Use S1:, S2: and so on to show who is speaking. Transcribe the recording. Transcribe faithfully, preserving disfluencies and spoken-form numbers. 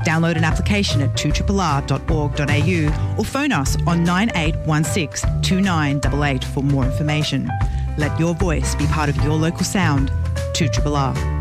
S1: Download an application at two R R R dot org dot a u or phone us on nine eight one six two nine eight eight for more information. Let your voice be part of your local sound. two R R R.